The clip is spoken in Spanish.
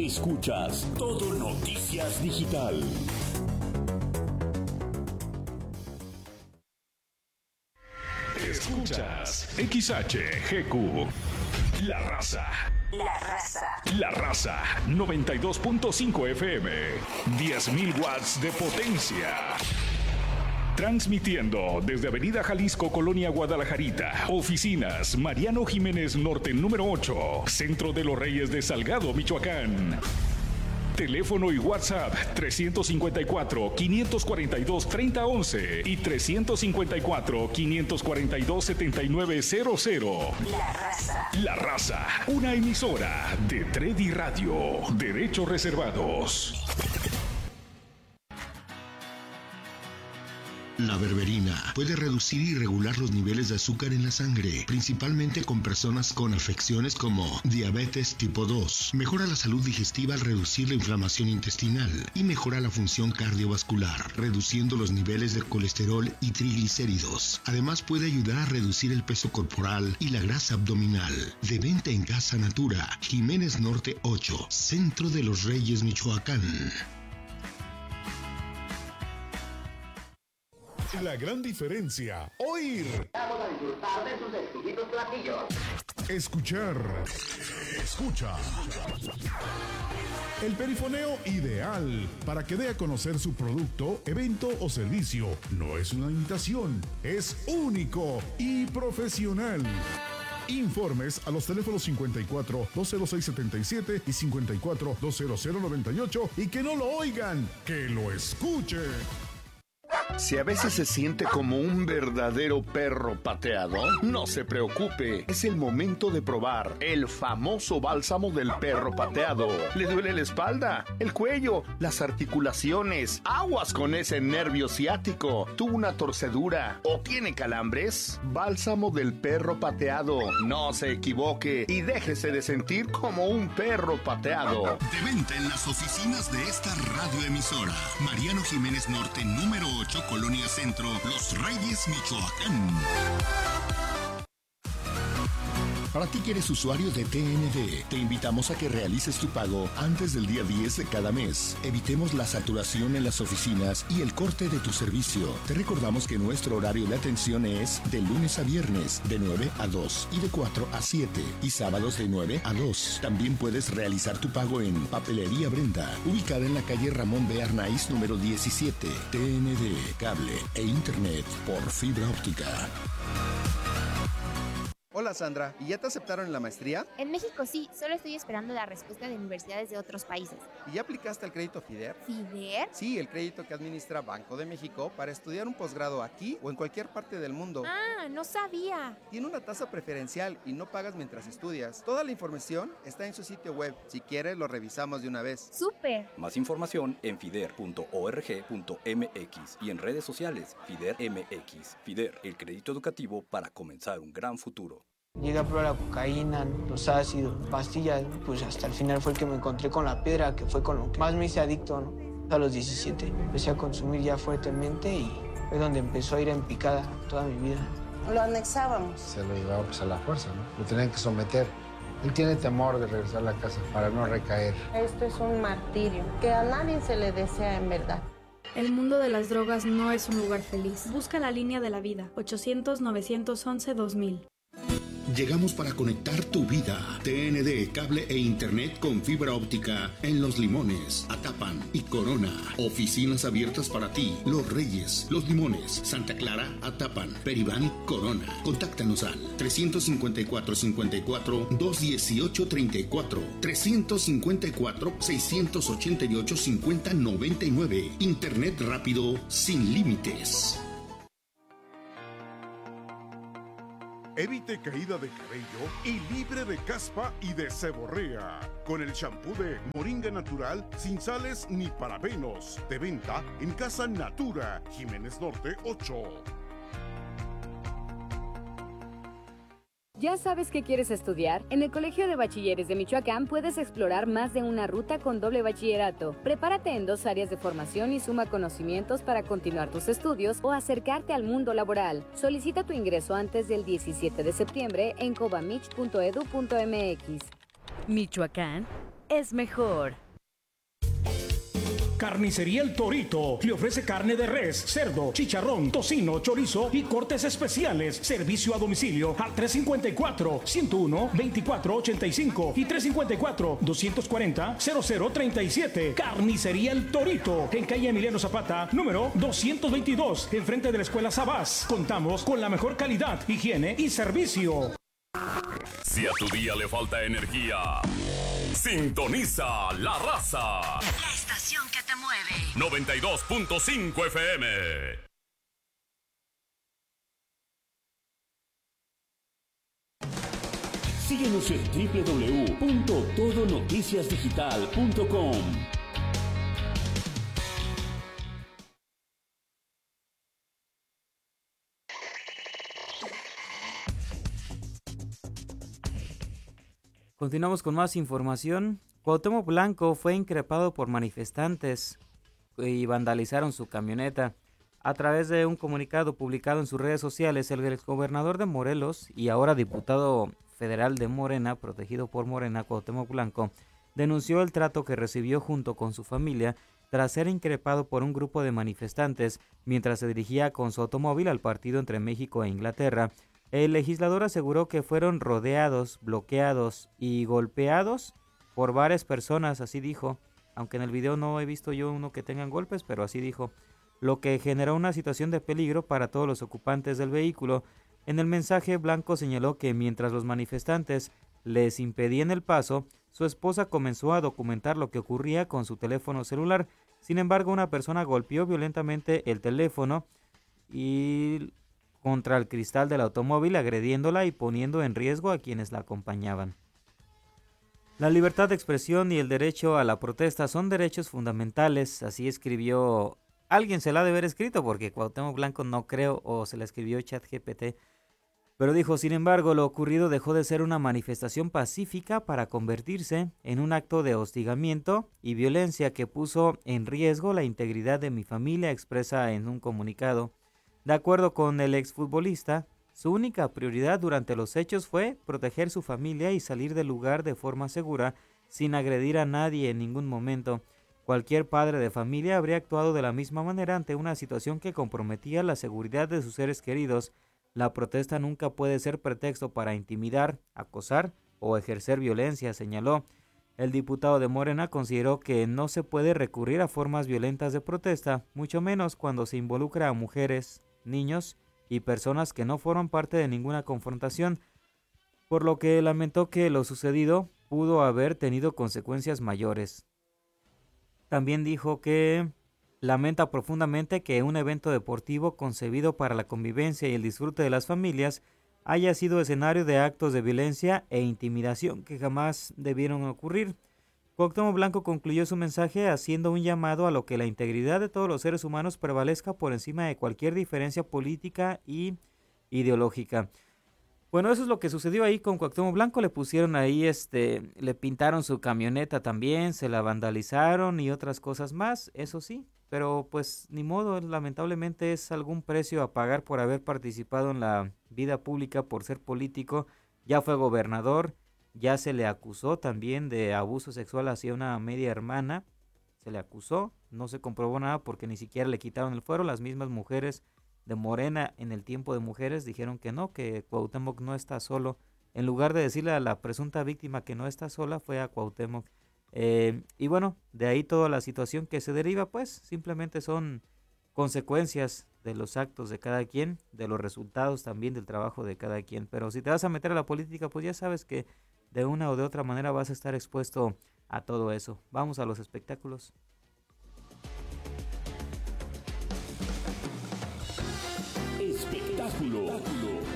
Escuchas Todo Noticias Digital. Escuchas XHGQ. La Raza. La Raza. La Raza 92.5 FM. 10.000 watts de potencia. Transmitiendo desde Avenida Jalisco, Colonia Guadalajarita. Oficinas Mariano Jiménez Norte número 8. Centro de los Reyes de Salgado, Michoacán. Teléfono y WhatsApp 354-542-3011 y 354-542-7900. La Raza. La Raza, una emisora de Tredi Radio. Derechos reservados. La berberina puede reducir y regular los niveles de azúcar en la sangre, principalmente con personas con afecciones como diabetes tipo 2. Mejora la salud digestiva al reducir la inflamación intestinal y mejora la función cardiovascular, reduciendo los niveles de colesterol y triglicéridos. Además puede ayudar a reducir el peso corporal y la grasa abdominal. De venta en Casa Natura, Jiménez Norte 8, Centro de los Reyes, Michoacán. La gran diferencia, oír. Vamos a disfrutar de sus exquisitos platillos. Escuchar. Escucha. El perifoneo ideal para que dé a conocer su producto, evento o servicio. No es una imitación, es único y profesional. Informes a los teléfonos 54 206 77 y 54 200 98 y que no lo oigan, que lo escuchen. Si a veces se siente como un verdadero perro pateado, no se preocupe. Es el momento de probar el famoso bálsamo del perro pateado. ¿Le duele la espalda, el cuello, las articulaciones? Aguas con ese nervio ciático. ¿Tuvo una torcedura o tiene calambres? Bálsamo del perro pateado. No se equivoque y déjese de sentir como un perro pateado. De venta en las oficinas de esta radioemisora. Mariano Jiménez Norte número 8, Colonia Centro, Los Reyes, Michoacán. Para ti que eres usuario de TND, te invitamos a que realices tu pago antes del día 10 de cada mes. Evitemos la saturación en las oficinas y el corte de tu servicio. Te recordamos que nuestro horario de atención es de lunes a viernes, de 9 a 2 y de 4 a 7, y sábados de 9 a 2. También puedes realizar tu pago en Papelería Brenda, ubicada en la calle Ramón B. Arnaiz, número 17. TND, cable e internet por fibra óptica. Hola Sandra, ¿y ya te aceptaron en la maestría? En México sí, solo estoy esperando la respuesta de universidades de otros países. ¿Y ya aplicaste al crédito FIDER? ¿FIDER? Sí, el crédito que administra Banco de México para estudiar un posgrado aquí o en cualquier parte del mundo. Ah, no sabía. Tiene una tasa preferencial y no pagas mientras estudias. Toda la información está en su sitio web. Si quieres, lo revisamos de una vez. ¡Súper! Más información en fider.org.mx y en redes sociales FIDER MX. FIDER, el crédito educativo para comenzar un gran futuro. Llegué a probar la cocaína, los ácidos, pastillas, pues hasta el final fue el que me encontré con la piedra, que fue con lo que más me hice adicto, ¿no? A los 17 empecé a consumir ya fuertemente y fue donde empezó a ir en picada toda mi vida. Lo anexábamos. Se lo llevaba pues a la fuerza, ¿no? Lo tenían que someter. Él tiene temor de regresar a la casa para no recaer. Esto es un martirio que a nadie se le desea en verdad. El mundo de las drogas no es un lugar feliz. Busca la línea de la vida, 800-911-2000. Llegamos para conectar tu vida. TND, cable e internet con fibra óptica en Los Limones, Atapan y Corona. Oficinas abiertas para ti. Los Reyes, Los Limones, Santa Clara, Atapan, Peribán, Corona. Contáctanos al 354-54-218-34, 354-688-5099. Internet rápido sin límites. Evite caída de cabello y libre de caspa y de seborrea. Con el shampoo de Moringa Natural sin sales ni parabenos. De venta en Casa Natura, Jiménez Norte 8. ¿Ya sabes qué quieres estudiar? En el Colegio de Bachilleres de Michoacán puedes explorar más de una ruta con doble bachillerato. Prepárate en 2 áreas de formación y suma conocimientos para continuar tus estudios o acercarte al mundo laboral. Solicita tu ingreso antes del 17 de septiembre en cobamich.edu.mx. Michoacán es mejor. Carnicería El Torito le ofrece carne de res, cerdo, chicharrón, tocino, chorizo y cortes especiales. Servicio a domicilio al 354-101-2485 y 354-240-0037. Carnicería El Torito, en calle Emiliano Zapata, número 222, enfrente de la Escuela Sabás. Contamos con la mejor calidad, higiene y servicio. Si a tu día le falta energía, sintoniza La Raza. La estación que te mueve. 92.5 FM. Síguenos en www.todonoticiasdigital.com. Continuamos con más información. Cuauhtémoc Blanco fue increpado por manifestantes y vandalizaron su camioneta. A través de un comunicado publicado en sus redes sociales, el exgobernador de Morelos y ahora diputado federal de Morena, protegido por Morena, Cuauhtémoc Blanco, denunció el trato que recibió junto con su familia tras ser increpado por un grupo de manifestantes mientras se dirigía con su automóvil al partido entre México e Inglaterra. El legislador aseguró que fueron rodeados, bloqueados y golpeados por varias personas, así dijo, aunque en el video no he visto yo uno que tengan golpes, pero así dijo, lo que generó una situación de peligro para todos los ocupantes del vehículo. En el mensaje, Blanco señaló que mientras los manifestantes les impedían el paso, su esposa comenzó a documentar lo que ocurría con su teléfono celular. Sin embargo, una persona golpeó violentamente el teléfono y contra el cristal del automóvil, agrediéndola y poniendo en riesgo a quienes la acompañaban. La libertad de expresión y el derecho a la protesta son derechos fundamentales, así escribió, alguien se la ha de haber escrito porque Cuauhtémoc Blanco no creo, o se la escribió ChatGPT, pero dijo, sin embargo, lo ocurrido dejó de ser una manifestación pacífica para convertirse en un acto de hostigamiento y violencia que puso en riesgo la integridad de mi familia, expresa en un comunicado. De acuerdo con el exfutbolista, su única prioridad durante los hechos fue proteger su familia y salir del lugar de forma segura, sin agredir a nadie en ningún momento. Cualquier padre de familia habría actuado de la misma manera ante una situación que comprometía la seguridad de sus seres queridos. La protesta nunca puede ser pretexto para intimidar, acosar o ejercer violencia, señaló. El diputado de Morena consideró que no se puede recurrir a formas violentas de protesta, mucho menos cuando se involucra a mujeres, niños y personas que no forman parte de ninguna confrontación, por lo que lamentó que lo sucedido pudo haber tenido consecuencias mayores. También dijo que lamenta profundamente que un evento deportivo concebido para la convivencia y el disfrute de las familias haya sido escenario de actos de violencia e intimidación que jamás debieron ocurrir. Cuauhtémoc Blanco concluyó su mensaje haciendo un llamado a lo que la integridad de todos los seres humanos prevalezca por encima de cualquier diferencia política y ideológica. Bueno, eso es lo que sucedió ahí con Cuauhtémoc Blanco. Le pusieron ahí, le pintaron su camioneta también, se la vandalizaron y otras cosas más, eso sí. Pero pues ni modo, lamentablemente es algún precio a pagar por haber participado en la vida pública, por ser político. Ya fue gobernador. Ya se le acusó también de abuso sexual hacia una media hermana. Se le acusó, no se comprobó nada porque ni siquiera le quitaron el fuero. Las mismas mujeres de Morena en el tiempo de mujeres dijeron que no, que Cuauhtémoc no está solo. En lugar de decirle a la presunta víctima que no está sola, fue a Cuauhtémoc. Y bueno, de ahí toda la situación que se deriva, pues simplemente son consecuencias de los actos de cada quien, de los resultados también del trabajo de cada quien. Pero si te vas a meter a la política, pues ya sabes que de una o de otra manera vas a estar expuesto a todo eso. Vamos a los espectáculos. Espectáculo.